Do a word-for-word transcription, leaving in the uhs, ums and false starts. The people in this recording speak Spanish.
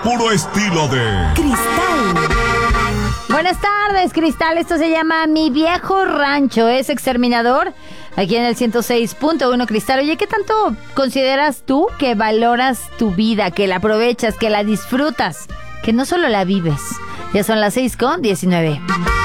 puro estilo de Cristal. Buenas tardes, Cristal. Esto se llama Mi Viejo Rancho. Es Exterminador, aquí en el ciento seis punto uno, Cristal. Oye, ¿qué tanto consideras tú que valoras tu vida, que la aprovechas, que la disfrutas, que no solo la vives? Ya son las seis con diecinueve.